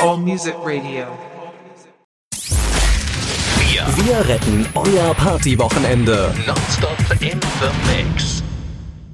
All Music Radio. Wir retten euer Partywochenende. Nonstop in the Mix.